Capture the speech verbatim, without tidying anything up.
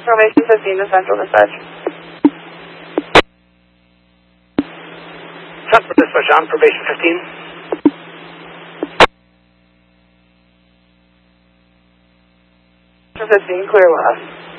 Formation fifteen to Central Dispatch. Central Dispatch on Probation fifteen. fifteen, clear left.